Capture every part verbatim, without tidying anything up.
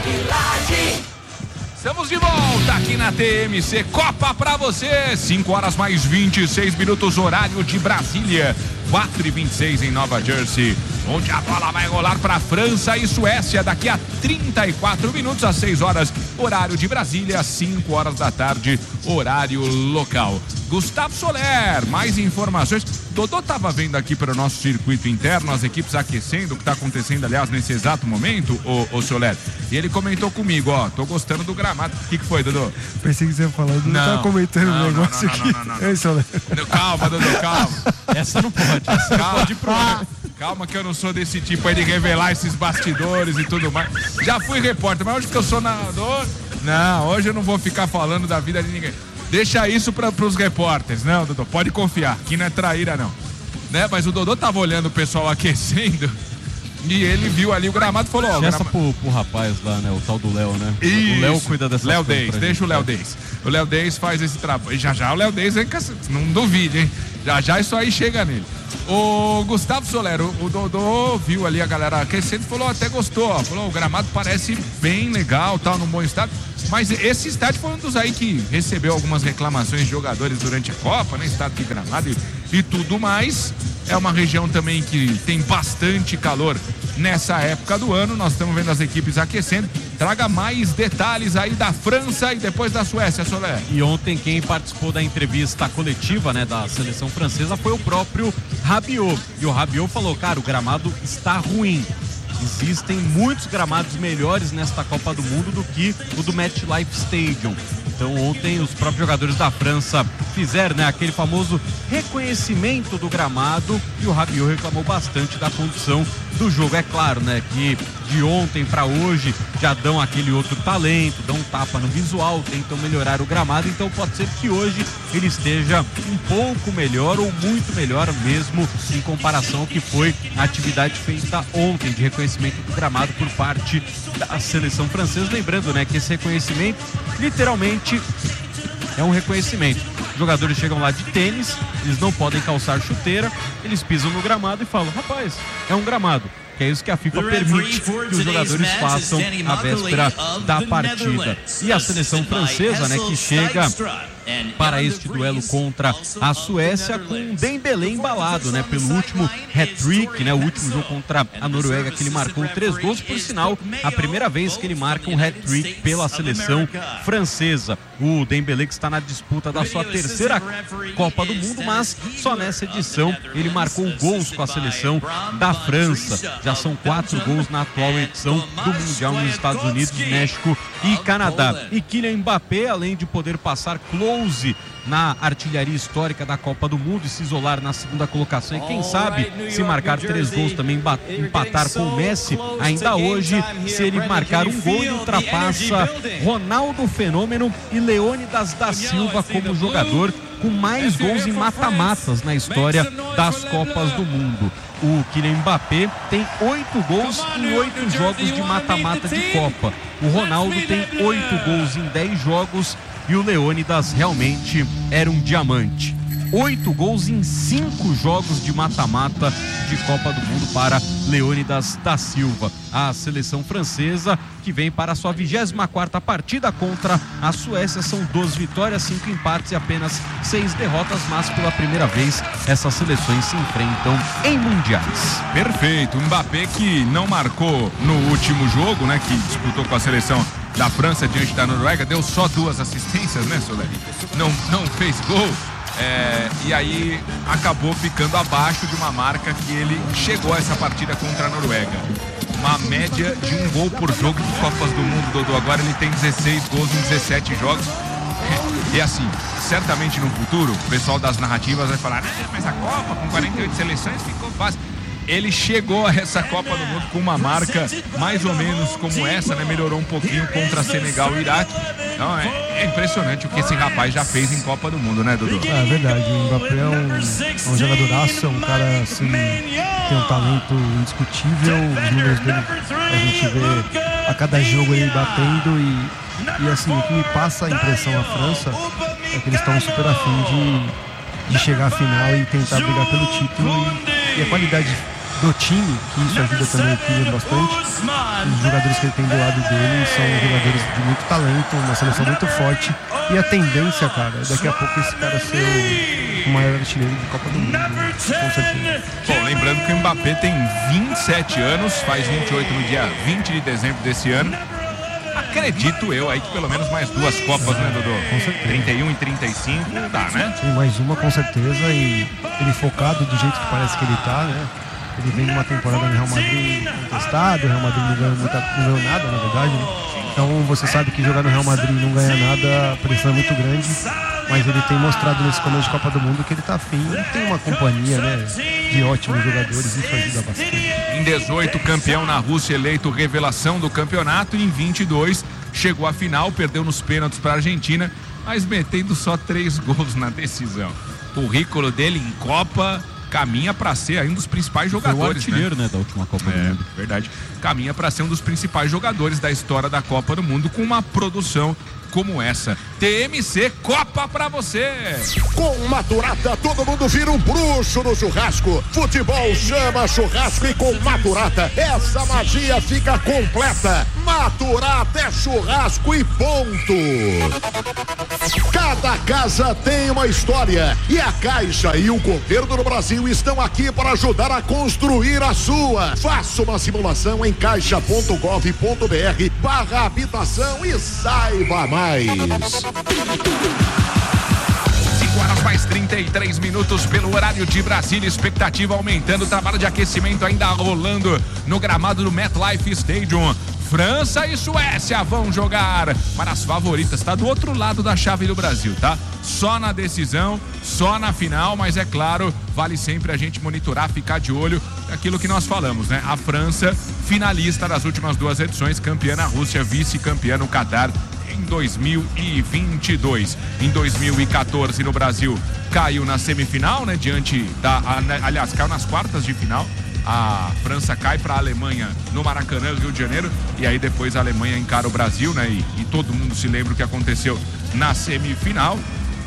Estamos de volta aqui na T M C Copa pra você. cinco horas mais vinte e seis minutos, horário de Brasília. quatro e vinte e seis em Nova Jersey, onde a bola vai rolar para França e Suécia daqui a trinta e quatro minutos, às seis horas, horário de Brasília, cinco horas da tarde, horário local. Gustavo Soler, mais informações. Dodô estava vendo aqui para o nosso circuito interno, as equipes aquecendo, o que está acontecendo, aliás, nesse exato momento, ô, ô Soler. E ele comentou comigo, ó, tô gostando do gramado. O que, que foi, Dodô? Pensei que você ia falar, não tava comentando um negócio não, não, aqui. Não, não, não, não. Ei, Soler. Calma, Dodô, calma. Essa não pode, essa não Calma. pode ir pro ar. Calma que eu não sou desse tipo aí de revelar esses bastidores e tudo mais. Já fui repórter, mas hoje que eu sou narrador, não, hoje eu não vou ficar falando da vida de ninguém. Deixa isso para os repórteres, não, Dodô, pode confiar, que não é traíra não. Né? Mas o Dodô tava olhando o pessoal aquecendo e ele viu ali o gramado e falou, ó, Essa grama... pro, pro rapaz lá, né, o tal do Léo, né? Isso. O Léo cuida dessa Léo coisa Deis, pra deixa gente, o Léo né? Deis. O Léo Deis faz esse trabalho. E já já o Léo Deis, vem, não duvide, hein? Já já isso aí chega nele. O Gustavo Soler, o, o Dodô viu ali a galera aquecendo e falou, até gostou, ó. Falou, o gramado parece bem legal, tal, num bom estado. Mas esse estádio foi um dos aí que recebeu algumas reclamações de jogadores durante a Copa, né? Estado de gramado e, e tudo mais. É uma região também que tem bastante calor nessa época do ano. Nós estamos vendo as equipes aquecendo. Traga mais detalhes aí da França e depois da Suécia, Soler. E ontem quem participou da entrevista coletiva, né, da seleção francesa foi o próprio Rabiot. E o Rabiot falou, cara, o gramado está ruim. Existem muitos gramados melhores nesta Copa do Mundo do que o do MetLife Stadium. Então ontem os próprios jogadores da França fizeram, né, aquele famoso reconhecimento do gramado e o Rabiot reclamou bastante da condição do jogo. É claro, né, que de ontem para hoje já dão aquele outro talento, dão um tapa no visual, tentam melhorar o gramado, então pode ser que hoje ele esteja um pouco melhor ou muito melhor mesmo em comparação ao que foi a atividade feita ontem de reconhecimento do gramado por parte da seleção francesa. Lembrando, né, que esse reconhecimento literalmente é um reconhecimento. Os jogadores chegam lá de tênis, eles não podem calçar chuteira, eles pisam no gramado e falam, rapaz, é um gramado. Que é isso que a FIFA permite que os jogadores façam à véspera da partida. E a seleção francesa, né, que chega para este duelo contra a Suécia com um Dembélé embalado, né, pelo último hat-trick, né, o último jogo contra a Noruega, que ele marcou três gols, por sinal, a primeira vez que ele marca um hat-trick pela seleção francesa. O Dembélé que está na disputa da sua terceira Copa do Mundo, mas só nessa edição ele marcou gols com a seleção da França. Já são quatro gols na atual edição do Mundial nos Estados Unidos, México e Canadá. E Kylian Mbappé, além de poder passar close na artilharia histórica da Copa do Mundo e se isolar na segunda colocação e quem sabe se marcar três gols também empatar com o Messi, ainda hoje se ele marcar um gol ele ultrapassa Ronaldo Fenômeno e Leônidas da Silva como jogador com mais gols em mata-matas na história das Copas do Mundo. O Kylian Mbappé tem oito gols em oito jogos de mata-mata de Copa. O Ronaldo tem oito gols em dez jogos e o Leônidas realmente era um diamante. Oito gols em cinco jogos de mata-mata de Copa do Mundo para Leônidas da Silva. A seleção francesa que vem para a sua vigésima quarta partida contra a Suécia. São doze vitórias, cinco empates e apenas seis derrotas, mas pela primeira vez essas seleções se enfrentam em mundiais. Perfeito, o Mbappé que não marcou no último jogo, né, que disputou com a seleção da França diante da Noruega, deu só duas assistências, né, Soler? Não, não fez gol. É, e aí acabou ficando abaixo de uma marca que ele chegou a essa partida contra a Noruega. Uma média de um gol por jogo de Copas do Mundo, Dodô. Agora ele tem dezesseis gols em dezessete jogos. E assim, certamente no futuro, o pessoal das narrativas vai falar, ah, mas a Copa com quarenta e oito seleções ficou fácil. Ele chegou a essa Copa do Mundo com uma marca mais ou menos como essa, né? Melhorou um pouquinho contra Senegal e Iraque. Então é, é impressionante o que esse rapaz já fez em Copa do Mundo, né, Dudu? É verdade, o Mbappé é um, é um jogadoraço, é um cara assim, tem um talento indiscutível. Os números dele a gente vê a cada jogo ele batendo e, e assim, o que me passa a impressão à França é que eles estão super afim de, de chegar à final e tentar brigar pelo título e, e a qualidade do time, que isso ajuda também o time bastante. Os jogadores que ele tem do lado dele são jogadores de muito talento, uma seleção muito forte. E a tendência, cara, é daqui a pouco esse cara ser o maior artilheiro de Copa do Mundo, né? Com certeza. Bom, lembrando que o Mbappé tem vinte e sete anos, faz vinte e oito no dia vinte de dezembro desse ano. Acredito eu aí que pelo menos mais duas Copas, é, né, Dodô? Com certeza. trinta e um e trinta e cinco, dá, né? Sim, mais uma com certeza. E ele focado do jeito que parece que ele tá, né? Ele vem numa temporada no Real Madrid contestado, o Real Madrid não ganhou, muita, não ganhou nada, na verdade, né? Então você sabe que jogar no Real Madrid e não ganhar nada, a pressão é muito grande. Mas ele tem mostrado nesse começo de Copa do Mundo que ele tá afim. Ele tem uma companhia, né, de ótimos jogadores, isso ajuda bastante. Em dezoito, campeão na Rússia, eleito revelação do campeonato. Em vinte e dois, chegou à final, perdeu nos pênaltis para a Argentina, mas metendo só três gols na decisão. O currículo dele em Copa caminha para ser um dos principais jogadores, Foi o artilheiro, né? né, da última Copa é, do Mundo. Verdade. Caminha para ser um dos principais jogadores da história da Copa do Mundo, com uma produção como essa. T M C Copa pra você. Com Maturata, todo mundo vira um bruxo no churrasco. Futebol chama churrasco e com Maturata, essa magia fica completa. Maturata é churrasco e ponto. Cada casa tem uma história e a Caixa e o governo do Brasil estão aqui para ajudar a construir a sua. Faça uma simulação em caixa ponto gov ponto br barra habitação e saiba mais. cinco horas mais trinta e três minutos pelo horário de Brasília, expectativa aumentando, trabalho de aquecimento ainda rolando no gramado do MetLife Stadium. França e Suécia vão jogar para as favoritas, tá do outro lado da chave do Brasil, tá? Só na decisão, só na final, mas é claro, vale sempre a gente monitorar, ficar de olho naquilo que nós falamos, né? A França, finalista das últimas duas edições, campeã na Rússia, vice-campeã no Catar em dois mil e vinte e dois. Em dois mil e quatorze no Brasil caiu na semifinal, né? Diante da, aliás, caiu nas quartas de final. A França cai para a Alemanha no Maracanã, Rio de Janeiro, e aí depois a Alemanha encara o Brasil, né? E, e todo mundo se lembra o que aconteceu na semifinal.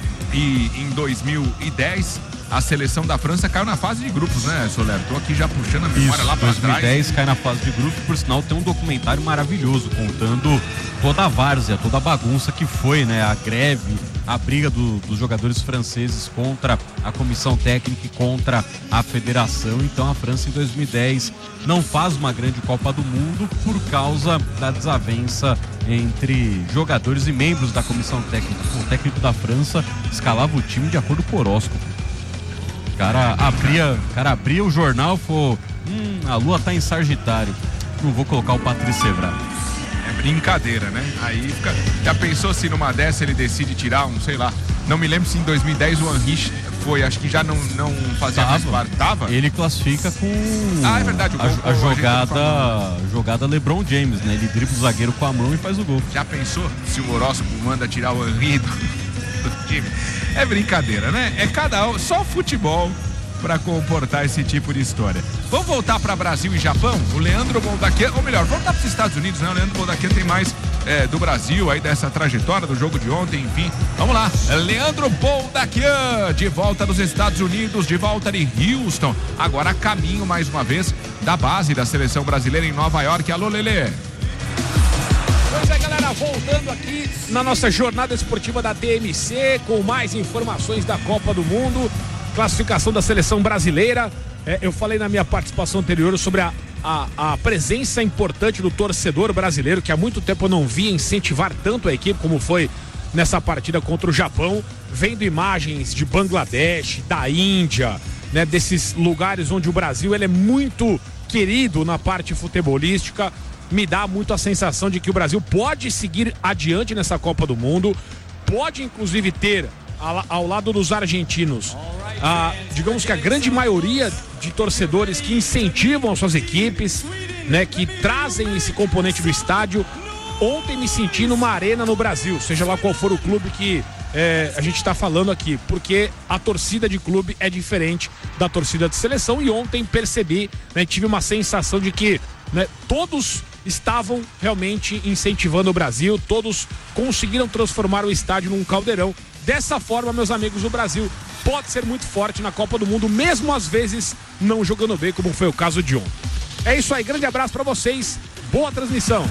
E em dois mil e dez a seleção da França caiu na fase de grupos, né, Soler? Tô aqui já puxando a memória Isso, lá para trás. dois mil e dez cai na fase de grupos, por sinal tem um documentário maravilhoso contando toda a várzea, toda a bagunça que foi, né? A greve, a briga do, dos jogadores franceses contra a comissão técnica e contra a federação. Então a França em dois mil e dez não faz uma grande Copa do Mundo por causa da desavença entre jogadores e membros da comissão técnica. O técnico da França escalava o time de acordo com o horóscopo. O cara abria, cara abria o jornal e falou: hum, a lua tá em Sagitário, não vou colocar o Patrice Evra. É brincadeira, né? Aí fica... Já pensou se numa dessa ele decide tirar um, sei lá, não me lembro se em dois mil e dez o Henry foi, acho que já não, não fazia Tava. mais parte. Tava? Ele classifica com ah, é verdade, o gol, a, a jogada a jogada LeBron James, né? Ele dribla o zagueiro com a mão e faz o gol. Já pensou se o horóscopo manda tirar o Henry do, do time? É brincadeira, né? É cada um, só futebol para comportar esse tipo de história. Vamos voltar para Brasil e Japão? O Leandro Boldaquian, ou melhor, voltar para os Estados Unidos, né? O Leandro Boldaquian tem mais é, do Brasil, aí dessa trajetória do jogo de ontem, enfim. Vamos lá, Leandro Boldaquian, de volta dos Estados Unidos, de volta de Houston, agora a caminho mais uma vez da base da seleção brasileira em Nova York. Alô, Lelê. Pois é, galera, voltando aqui na nossa jornada esportiva da T M C, com mais informações da Copa do Mundo, classificação da seleção brasileira. É, eu falei na minha participação anterior sobre a, a, a presença importante do torcedor brasileiro, que há muito tempo eu não via incentivar tanto a equipe como foi nessa partida contra o Japão, vendo imagens de Bangladesh, da Índia, né, desses lugares onde o Brasil ele é muito querido na parte futebolística. Me dá muito a sensação de que o Brasil pode seguir adiante nessa Copa do Mundo, pode inclusive ter ao lado dos argentinos, a, digamos que a grande maioria de torcedores que incentivam as suas equipes, né, que trazem esse componente do estádio. Ontem me senti numa arena no Brasil, seja lá qual for o clube que é, a gente está falando aqui, porque a torcida de clube é diferente da torcida de seleção, e ontem percebi, né, tive uma sensação de que, né, todos estavam realmente incentivando o Brasil, todos conseguiram transformar o estádio num caldeirão. Dessa forma, meus amigos, o Brasil pode ser muito forte na Copa do Mundo, mesmo às vezes não jogando bem, como foi o caso de ontem. É isso aí, grande abraço pra vocês, boa transmissão.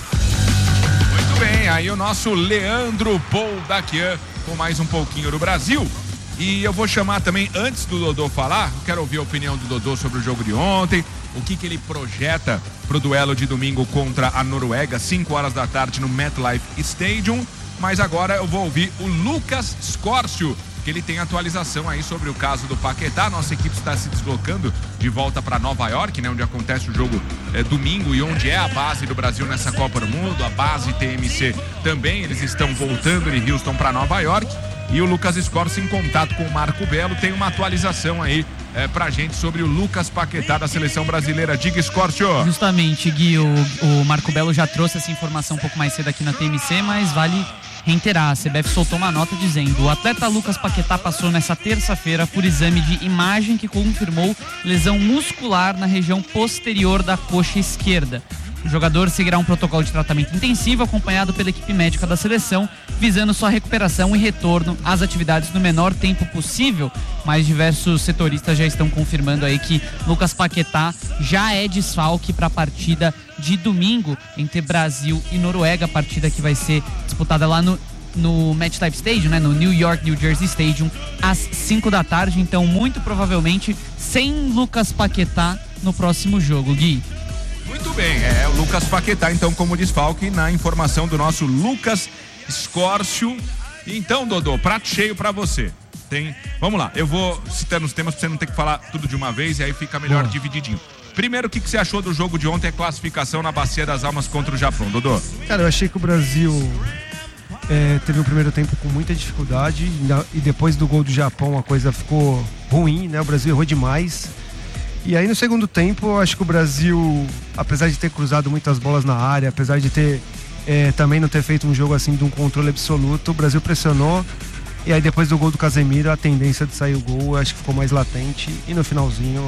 Muito bem, aí o nosso Leandro Poldakian com mais um pouquinho do Brasil. E eu vou chamar também, antes do Dodô falar, eu quero ouvir a opinião do Dodô sobre o jogo de ontem, o que, que ele projeta pro duelo de domingo contra a Noruega, cinco horas da tarde no MetLife Stadium. Mas agora eu vou ouvir o Lucas Scórcio, que ele tem atualização aí sobre o caso do Paquetá. Nossa equipe está se deslocando de volta para Nova York, né, onde acontece o jogo é, domingo e onde é a base do Brasil nessa Copa do Mundo, a base T M C também. Eles estão voltando de Houston para Nova York. E o Lucas Scórcio, em contato com o Marco Belo, tem uma atualização aí é, pra gente sobre o Lucas Paquetá da seleção brasileira. Diga, Scórcio. Justamente, Gui, o, o Marco Belo já trouxe essa informação um pouco mais cedo aqui na T M C, mas vale reiterar, a C B F soltou uma nota dizendo: o atleta Lucas Paquetá passou nessa terça-feira por exame de imagem que confirmou lesão muscular na região posterior da coxa esquerda. O jogador seguirá um protocolo de tratamento intensivo acompanhado pela equipe médica da seleção, visando sua recuperação e retorno às atividades no menor tempo possível. Mas diversos setoristas já estão confirmando aí que Lucas Paquetá já é desfalque para a partida de domingo entre Brasil e Noruega, partida que vai ser disputada lá no no MetLife Stadium, né, no New York, New Jersey Stadium, às cinco da tarde. Então, muito provavelmente, sem Lucas Paquetá no próximo jogo, Gui. Muito bem, é o Lucas Paquetá, então, como desfalque, na informação do nosso Lucas Scórcio. Então, Dodô, prato cheio pra você. Tem, vamos lá, eu vou citando os temas pra você não ter que falar tudo de uma vez e aí fica melhor Boa. divididinho. Primeiro, o que, que você achou do jogo de ontem, a classificação na Bacia das Almas contra o Japão, Dodô? Cara, eu achei que o Brasil é, teve o primeiro tempo com muita dificuldade e depois do gol do Japão a coisa ficou ruim, né? O Brasil errou demais. E aí no segundo tempo, eu acho que o Brasil, apesar de ter cruzado muitas bolas na área, apesar de ter é, também não ter feito um jogo assim de um controle absoluto, o Brasil pressionou. E aí depois do gol do Casemiro, a tendência de sair o gol, eu acho que ficou mais latente. E no finalzinho,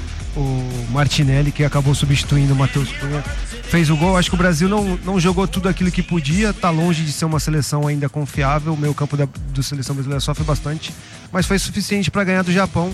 o Martinelli, que acabou substituindo o Matheus Cunha, fez o gol. Eu acho que o Brasil não, não jogou tudo aquilo que podia, tá longe de ser uma seleção ainda confiável. O meio campo da do seleção brasileira sofre bastante, mas foi suficiente para ganhar do Japão,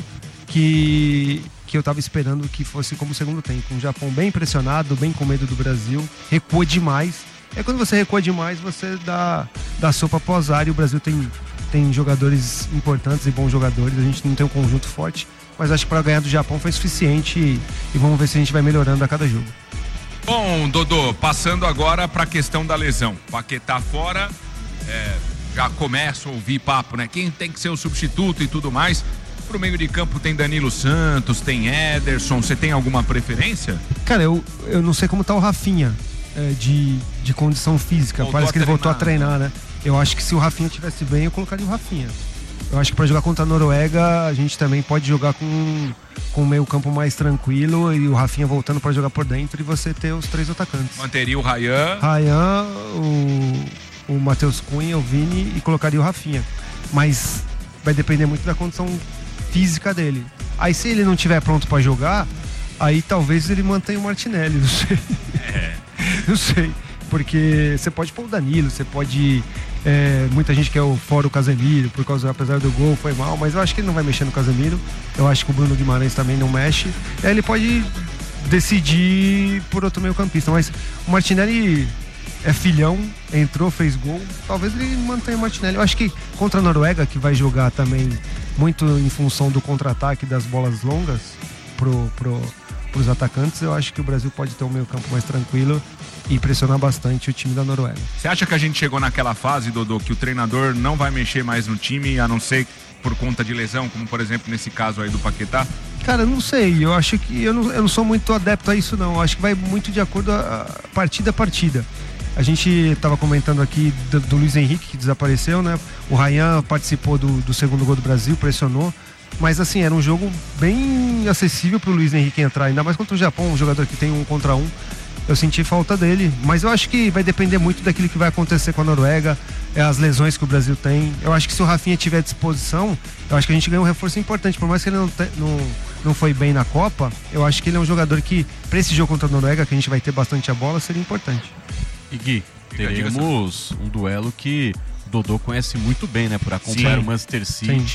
que... que eu estava esperando que fosse como o segundo tempo. Um Japão bem pressionado, bem com medo do Brasil, recua demais. É quando você recua demais, você dá, dá sopa pro azar, e o Brasil tem, tem jogadores importantes e bons jogadores. A gente não tem um conjunto forte, mas acho que para ganhar do Japão foi suficiente e, e vamos ver se a gente vai melhorando a cada jogo. Bom, Dodô, passando agora para a questão da lesão. Paquetá fora, é, já começa a ouvir papo, né? Quem tem que ser o substituto e tudo mais. Pro meio de campo tem Danilo Santos, tem Ederson, você tem alguma preferência? Cara, eu, eu não sei como tá o Rafinha é, de, de condição física. Voltou Parece que ele treinar, voltou a treinar, né? Eu acho que se o Rafinha estivesse bem, eu colocaria o Rafinha. Eu acho que para jogar contra a Noruega, a gente também pode jogar com, com o meio campo mais tranquilo e o Rafinha voltando para jogar por dentro e você ter os três atacantes. Manteria o Ryan. Ryan, o, o Matheus Cunha, o Vini, e colocaria o Rafinha. Mas vai depender muito da condição física dele. Aí se ele não estiver pronto para jogar, aí talvez ele mantenha o Martinelli, não sei. É. Não sei, porque você pode pôr o Danilo, você pode... É, muita gente quer o fora o Casemiro, por causa, apesar do gol, foi mal, mas eu acho que ele não vai mexer no Casemiro. Eu acho que o Bruno Guimarães também não mexe. Aí ele pode decidir por outro meio campista, mas o Martinelli é filhão, entrou, fez gol, talvez ele mantenha o Martinelli. Eu acho que contra a Noruega, que vai jogar também muito em função do contra-ataque das bolas longas pro, pro, pros atacantes, eu acho que o Brasil pode ter um meio campo mais tranquilo e pressionar bastante o time da Noruega. Você acha que a gente chegou naquela fase, Dodô, que o treinador não vai mexer mais no time, a não ser por conta de lesão, como por exemplo nesse caso aí do Paquetá? Cara, eu não sei, eu acho que eu não, eu não sou muito adepto a isso não, eu acho que vai muito de acordo a, a partida a partida. A gente estava comentando aqui do, do Luiz Henrique, que desapareceu, né? O Ryan participou do, do segundo gol do Brasil, pressionou. Mas assim, era um jogo bem acessível para o Luiz Henrique entrar, ainda mais contra o Japão, um jogador que tem um contra um. Eu senti falta dele, mas eu acho que vai depender muito daquilo que vai acontecer com a Noruega, as lesões que o Brasil tem. Eu acho que se o Rafinha tiver à disposição, eu acho que a gente ganha um reforço importante. Por mais que ele não, te, não, não foi bem na Copa, eu acho que ele é um jogador que, para esse jogo contra a Noruega, que a gente vai ter bastante a bola, seria importante. E Gui, teremos um duelo que o Dodô conhece muito bem, né? Por acompanhar Sim. o Manchester City. Sim.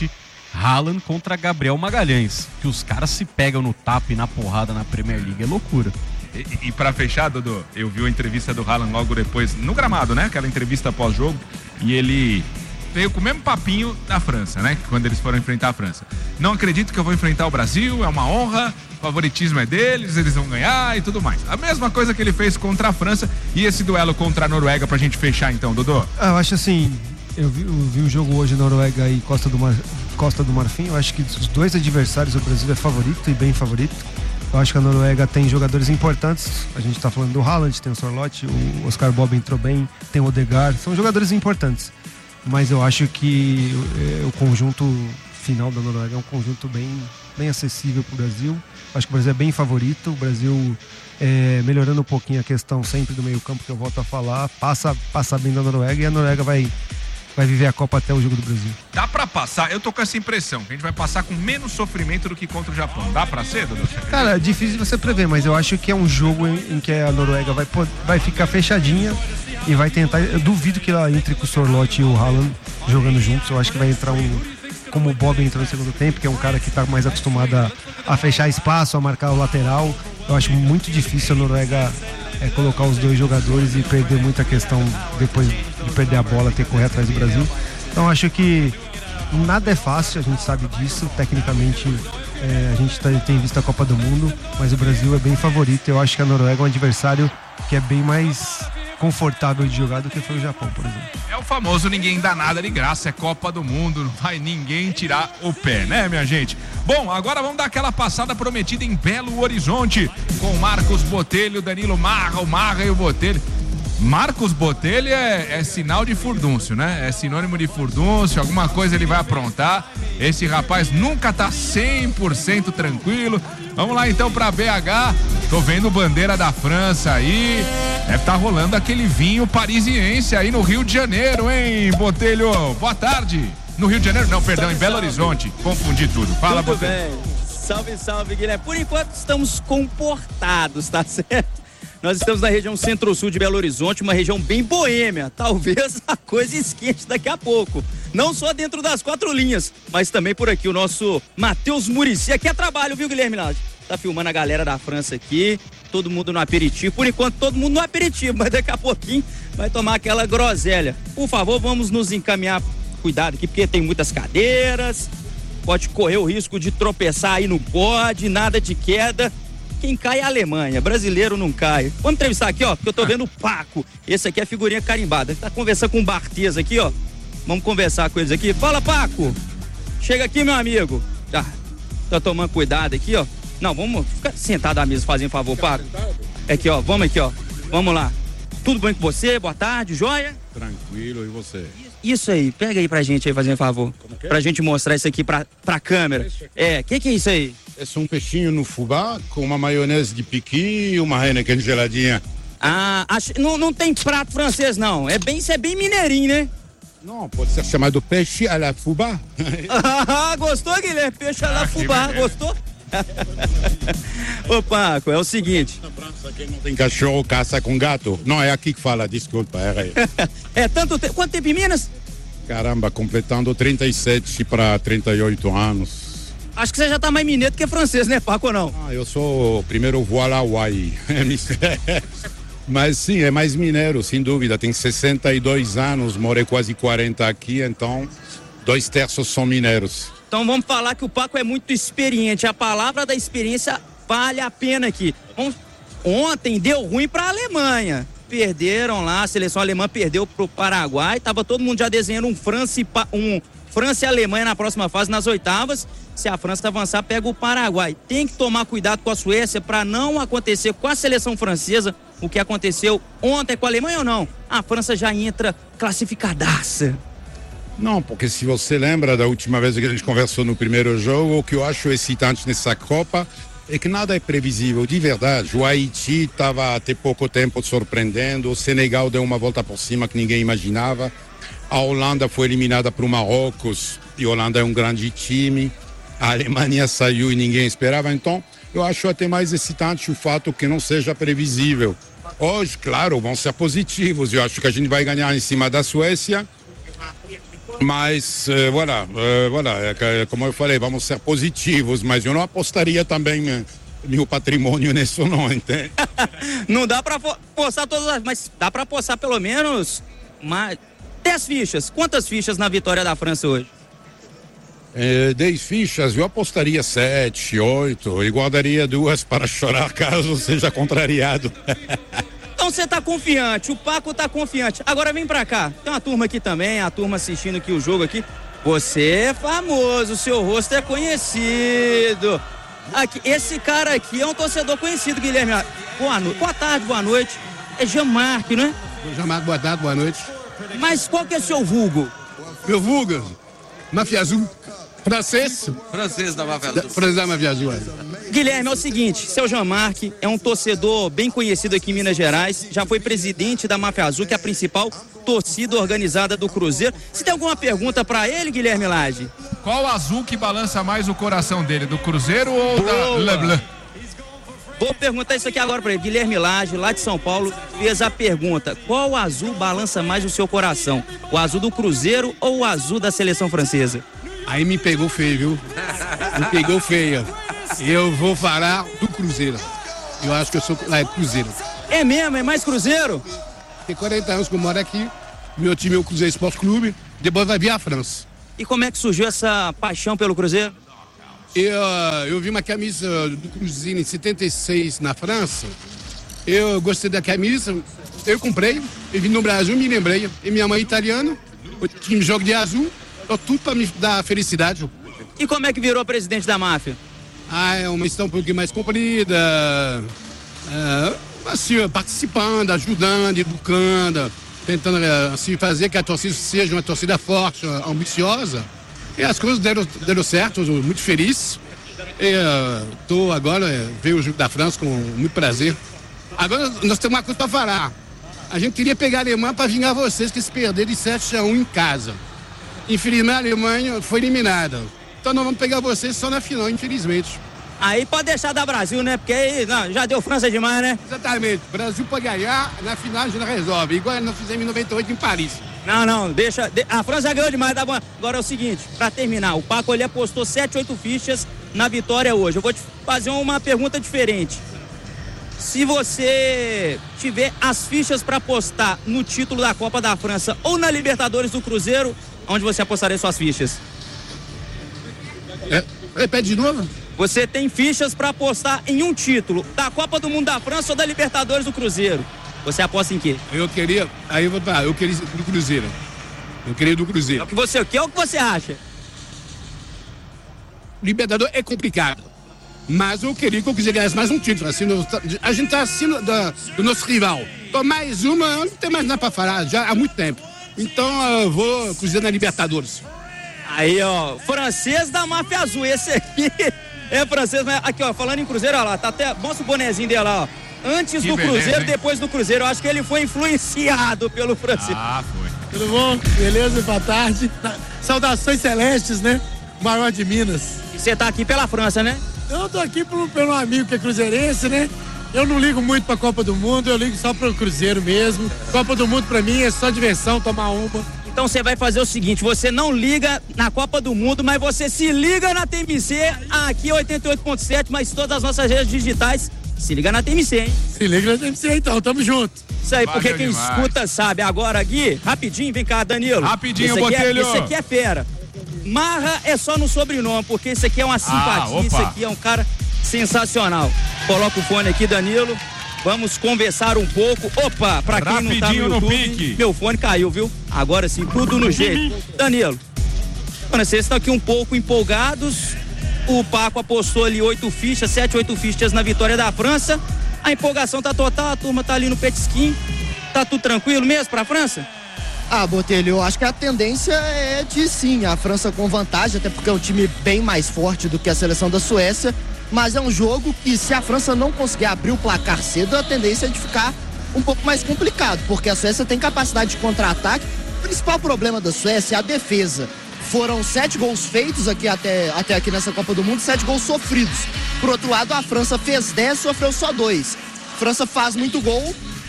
Haaland contra Gabriel Magalhães. Que os caras se pegam no tapa e na porrada na Premier League, é loucura. E, e pra fechar, Dodô, eu vi a entrevista do Haaland logo depois, no gramado, né? Aquela entrevista pós-jogo, e ele veio com o mesmo papinho da França, né? Quando eles foram enfrentar a França. Não acredito que eu vou enfrentar o Brasil, é uma honra, o favoritismo é deles, eles vão ganhar e tudo mais. A mesma coisa que ele fez contra a França e esse duelo contra a Noruega pra gente fechar então, Dodô. Ah, eu acho assim, eu vi, eu vi o jogo hoje Noruega e Costa do, Mar, Costa do Marfim, eu acho que dos dois adversários o Brasil é favorito e bem favorito. Eu acho que a Noruega tem jogadores importantes, a gente tá falando do Haaland, tem o Sorloth, o Oscar Bob entrou bem, tem o Odegaard, são jogadores importantes. Mas eu acho que o conjunto final da Noruega é um conjunto bem, bem acessível para o Brasil. Acho que o Brasil é bem favorito. O Brasil, é, melhorando um pouquinho a questão sempre do meio campo, que eu volto a falar, passa, passa bem da Noruega e a Noruega vai, vai viver a Copa até o jogo do Brasil. Dá para passar? Eu tô com essa impressão, que a gente vai passar com menos sofrimento do que contra o Japão. Dá para ser, Dudu? Cara, é difícil você prever, mas eu acho que é um jogo em, em que a Noruega vai, vai ficar fechadinha e vai tentar. Eu duvido que ela entre com o Sorloth e o Haaland jogando juntos. Eu acho que vai entrar um, como o Bob entrou no segundo tempo, que é um cara que está mais acostumado a, a fechar espaço, a marcar o lateral. Eu acho muito difícil a Noruega é, colocar os dois jogadores e perder muita questão depois de perder a bola, ter que correr atrás do Brasil. Então acho que nada é fácil, a gente sabe disso. Tecnicamente é, a gente tá, tem visto a Copa do Mundo, mas o Brasil é bem favorito. Eu acho que a Noruega é um adversário que é bem mais confortável de jogar do que foi o Japão, por exemplo. É o famoso ninguém dá nada de graça, é Copa do Mundo, não vai ninguém tirar o pé, né, minha gente? Bom, agora vamos dar aquela passada prometida em Belo Horizonte, com Marcos Botelho, Danilo Marra, o Marra e o Botelho. Marcos Botelho é, é sinal de furdúncio, né? É sinônimo de furdúncio, alguma coisa ele vai aprontar. Esse rapaz nunca tá cem por cento tranquilo. Vamos lá então pra B H. Tô vendo bandeira da França aí. Deve tá rolando aquele vinho parisiense aí no Rio de Janeiro, hein, Botelho? Boa tarde. No Rio de Janeiro? Não, perdão, em Belo Horizonte. Confundi tudo. Fala, tudo Botelho. Bem. Salve, salve, Guilherme. Por enquanto estamos comportados, tá certo? Nós estamos na região centro-sul de Belo Horizonte, uma região bem boêmia. Talvez a coisa esquente daqui a pouco. Não só dentro das quatro linhas, mas também por aqui o nosso Matheus Muricy. Aqui é trabalho, viu, Guilherme Naldi? Tá filmando a galera da França aqui, todo mundo no aperitivo. Por enquanto, todo mundo no aperitivo, mas daqui a pouquinho vai tomar aquela groselha. Por favor, vamos nos encaminhar. Cuidado aqui, porque tem muitas cadeiras. Pode correr o risco de tropeçar aí no pódio, nada de queda. Quem cai é a Alemanha, brasileiro não cai. Vamos entrevistar aqui, ó, porque eu tô vendo o Paco. Esse aqui é a figurinha carimbada. Ele tá conversando com o Barthez aqui, ó. Vamos conversar com eles aqui. Fala, Paco! Chega aqui, meu amigo. Tá, tá tomando cuidado aqui, ó. Não, vamos ficar sentado à mesa, fazendo um favor, Paco. É aqui, ó, vamos aqui, ó. Vamos lá. Tudo bem com você? Boa tarde, joia? Tranquilo, e você? Isso aí, pega aí pra gente aí, fazendo um favor. É? Pra gente mostrar isso aqui pra, pra câmera. É, o que que é isso aí? Esse é um peixinho no fubá com uma maionese de piqui e uma Heineken geladinha. Ah, acho, não, não tem prato francês, não. É bem, isso é bem mineirinho, né? Não, pode ser chamado peixe à la fubá. Ah, gostou, Guilherme? Peixe à la ah, fubá, gostou? Ô, Paco, é o seguinte. Na França, quem não tem cachorro caça com gato. Não, é aqui que fala, desculpa. É, é tanto tempo. Quanto tempo em Minas? Caramba, completando trinta e sete para trinta e oito anos. Acho que você já tá mais mineiro que francês, né, Paco, ou não? Ah, eu sou o primeiro voilà Hawaii. Mas sim, é mais mineiro, sem dúvida. Tem sessenta e dois anos, morei quase quarenta aqui, então dois terços são mineiros. Então vamos falar que o Paco é muito experiente. A palavra da experiência vale a pena aqui. Ontem deu ruim para a Alemanha. Perderam lá, a seleção alemã perdeu para o Paraguai. Tava todo mundo já desenhando um França, e, um França e Alemanha na próxima fase, nas oitavas. Se a França avançar, pega o Paraguai. Tem que tomar cuidado com a Suécia para não acontecer com a seleção francesa o que aconteceu ontem com a Alemanha ou não? A França já entra classificadaça. Não, porque se você lembra da última vez que a gente conversou no primeiro jogo, o que eu acho excitante nessa Copa é que nada é previsível, de verdade. O Haiti estava até pouco tempo surpreendendo, o Senegal deu uma volta por cima que ninguém imaginava, a Holanda foi eliminada para o Marrocos, e a Holanda é um grande time, a Alemanha saiu e ninguém esperava, então eu acho até mais excitante o fato que não seja previsível. Hoje, claro, vão ser positivos, eu acho que a gente vai ganhar em cima da Suécia, Mas, uh, voilà, uh, voilà, é, como eu falei, vamos ser positivos, mas eu não apostaria também uh, meu patrimônio nisso não, entende? Não dá pra postar todas as, mas dá pra postar pelo menos mais dez fichas. Quantas fichas na vitória da França hoje? É, dez fichas, eu apostaria sete, oito e guardaria duas para chorar caso seja contrariado. Então você tá confiante, o Paco tá confiante. Agora vem pra cá, tem uma turma aqui também, a turma assistindo aqui o jogo aqui. Você é famoso, seu rosto é conhecido. Aqui, esse cara aqui é um torcedor conhecido, Guilherme. Boa, no... boa tarde, boa noite. É Jean-Marc, não é? Jean-Marc, boa tarde, boa noite. Mas qual que é seu vulgo? Meu vulgo? Mafia Azul. Francês? Francês da Mafia Azul. Francês da Mafia Azul. Guilherme, é o seguinte, seu Jean-Marc é um torcedor bem conhecido aqui em Minas Gerais, já foi presidente da Mafia Azul, que é a principal torcida organizada do Cruzeiro. Você tem alguma pergunta pra ele, Guilherme Lage? Qual azul que balança mais o coração dele, do Cruzeiro ou Boa. da Leblanc? Vou perguntar isso aqui agora pra ele. Guilherme Lage, lá de São Paulo, fez a pergunta: qual azul balança mais o seu coração? O azul do Cruzeiro ou o azul da seleção francesa? Aí me pegou feio, viu? Me pegou feia. Eu vou falar do Cruzeiro. Eu acho que eu sou lá é Cruzeiro. É mesmo? É mais Cruzeiro? Tem quarenta anos que eu moro aqui. Meu time é o Cruzeiro Esporte Clube. Depois vai vir a França. E como é que surgiu essa paixão pelo Cruzeiro? Eu, eu vi uma camisa do Cruzeiro em setenta e seis na França. Eu gostei da camisa. Eu comprei. Eu vim no Brasil, me lembrei. E minha mãe é italiana. Eu tinha um jogo de azul. Tudo para me dar felicidade. E como é que virou presidente da máfia? Ah, é uma história um pouquinho mais comprida. É, assim, participando, ajudando, educando, tentando assim, fazer que a torcida seja uma torcida forte, ambiciosa. E as coisas deram, deram certo, estou muito feliz. Estou uh, agora, veio o jogo da França com muito prazer. Agora nós temos uma coisa para falar. A gente queria pegar a Alemanha para vingar vocês que se perderam de sete a um em casa. Infelizmente a Alemanha foi eliminada. Então nós vamos pegar vocês só na final, infelizmente. Aí pode deixar da Brasil, né? Porque aí não, já deu França demais, né? Exatamente. Brasil pode ganhar, na final a gente resolve. Igual nós fizemos em noventa e oito em Paris. Não, não, deixa. A França ganhou demais, tá bom. Agora é o seguinte, pra terminar, o Paco ele apostou sete, oito fichas na vitória hoje. Eu vou te fazer uma pergunta diferente. Se você tiver as fichas pra apostar no título da Copa da França ou na Libertadores do Cruzeiro, onde você apostaria suas fichas? É, repete de novo? Você tem fichas para apostar em um título, da Copa do Mundo da França ou da Libertadores do Cruzeiro. Você aposta em quê? Eu queria, aí eu vou falar, eu queria do Cruzeiro. Eu queria do Cruzeiro. É o que você quer, é o que você acha? Libertador é complicado, mas eu queria que o Cruzeiro ganhasse mais um título. Assim, a gente tá acima da, do nosso rival. Então mais uma, não tem mais nada para falar, já há muito tempo. Então eu vou Cruzeiro na Libertadores. Aí, ó, francês da Máfia Azul, esse aqui é francês, mas aqui, ó, falando em Cruzeiro, ó lá, tá até, mostra o bonezinho dele lá, ó. Antes Que do beleza, Cruzeiro, hein? depois do Cruzeiro, eu acho que ele foi influenciado pelo francês. Ah, foi. Tudo bom? Beleza? Boa tarde. Saudações celestes, né? Maior de Minas. E você tá aqui pela França, né? Eu tô aqui pelo, pelo amigo que é cruzeirense, né? Eu não ligo muito pra Copa do Mundo, eu ligo só pro Cruzeiro mesmo. Copa do Mundo pra mim é só diversão, tomar uma. Então você vai fazer o seguinte, você não liga na Copa do Mundo, mas você se liga na T M C, aqui oitenta e oito ponto sete, mas todas as nossas redes digitais, se liga na T M C, hein? Se liga na T M C então, tamo junto. Isso aí, porque Valeu quem demais. escuta sabe. Agora, Gui, rapidinho, vem cá, Danilo. Rapidinho, esse aqui é, Botelho. esse aqui é fera. Marra é só no sobrenome, porque esse aqui é uma simpatia, esse opa. aqui é um cara sensacional. Coloca o fone aqui, Danilo. Vamos conversar um pouco. Opa, pra quem não tá Rapidinho no no YouTube, pique. meu fone caiu, viu? Agora sim, tudo no jeito. Danilo, mano, vocês estão aqui um pouco empolgados. O Paco apostou ali oito fichas, sete, oito fichas na vitória da França. A empolgação tá total, a turma tá ali no petisquinho. Tá tudo tranquilo mesmo pra França? Ah, Botelho, eu acho que a tendência é de sim, a França com vantagem, até porque é um time bem mais forte do que a seleção da Suécia, mas é um jogo que se a França não conseguir abrir o placar cedo, a tendência é de ficar um pouco mais complicado, porque a Suécia tem capacidade de contra-ataque. O principal problema da Suécia é a defesa. Foram sete gols feitos aqui até, até aqui nessa Copa do Mundo, sete gols sofridos. Por outro lado, a França fez dez, sofreu só dois. A França faz muito gol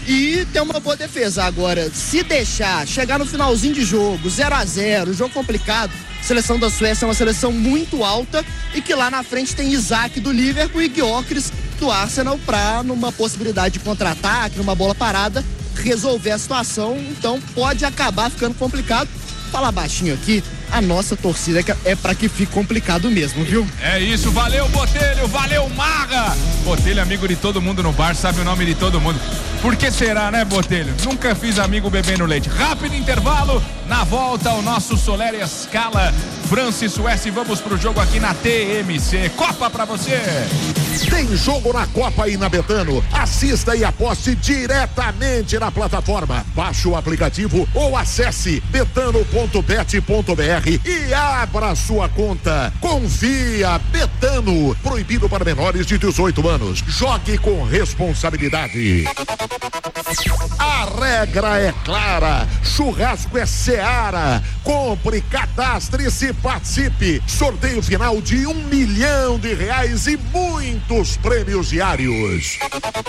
e tem uma boa defesa. Agora, se deixar chegar no finalzinho de jogo, zero a zero, jogo complicado, a seleção da Suécia é uma seleção muito alta e que lá na frente tem Isaac do Liverpool e Gyökeres do Arsenal para, numa possibilidade de contra-ataque, numa bola parada, resolver a situação. Então pode acabar ficando complicado. Falar baixinho aqui, a nossa torcida é para que fique complicado mesmo, viu? É isso, valeu Botelho, valeu Marra. Botelho, amigo de todo mundo no bar, sabe o nome de todo mundo. Por que será, né, Botelho? Nunca fiz amigo bebendo leite. Rápido intervalo, na volta o nosso Soler e Escala, França e Suécia, e vamos pro jogo aqui na T M C. Copa pra você! Tem jogo na Copa e na Betano. Assista e aposte diretamente na plataforma. Baixe o aplicativo ou acesse betano ponto bet ponto br e abra sua conta. Confia, Betano. Proibido para menores de dezoito anos. Jogue com responsabilidade. A regra é clara. Churrasco é Seara. Compre, cadastre-se e participe. Sorteio final de um milhão de reais e muitos prêmios diários.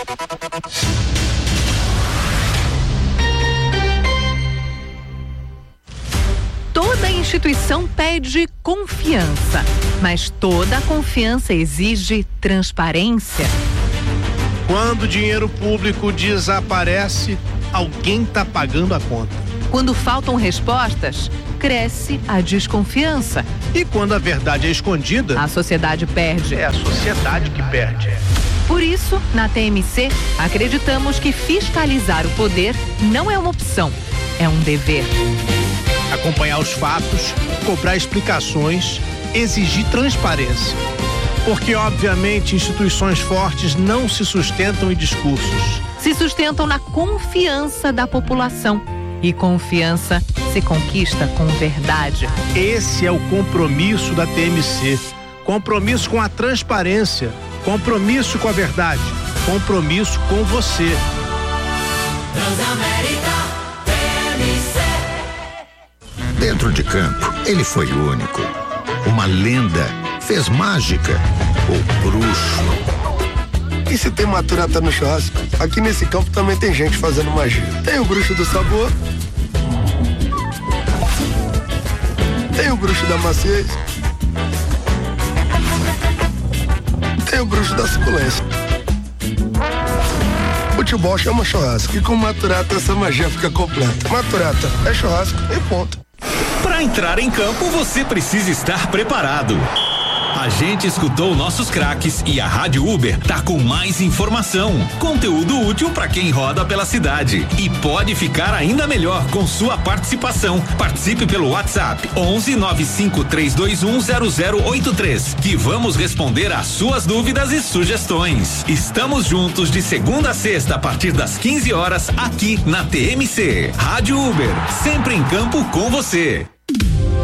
Toda instituição pede confiança, mas toda confiança exige transparência. Quando o dinheiro público desaparece, alguém está pagando a conta. Quando faltam respostas, cresce a desconfiança. E quando a verdade é escondida, a sociedade perde. É a sociedade que perde. Por isso, na T M C, acreditamos que fiscalizar o poder não é uma opção, é um dever. Acompanhar os fatos, cobrar explicações, exigir transparência. Porque, obviamente, instituições fortes não se sustentam em discursos. Se sustentam na confiança da população. E confiança se conquista com verdade. Esse é o compromisso da T M C. Compromisso com a transparência. Compromisso com a verdade. Compromisso com você. Transamérica T M C. Dentro de campo, ele foi único. Uma lenda, fez mágica, o bruxo. E se tem maturata no churrasco, aqui nesse campo também tem gente fazendo magia. Tem o bruxo do sabor, tem o bruxo da maciez, tem o bruxo da suculência. Futebol chama churrasco e com maturata essa magia fica completa. Maturata é churrasco e ponto. Para entrar em campo, você precisa estar preparado. A gente escutou nossos craques e a Rádio Uber tá com mais informação, conteúdo útil para quem roda pela cidade. E pode ficar ainda melhor com sua participação. Participe pelo WhatsApp onze nove cinco três dois um zero zero oito três, que vamos responder às suas dúvidas e sugestões. Estamos juntos de segunda a sexta a partir das quinze horas aqui na T M C. Rádio Uber, sempre em campo com você.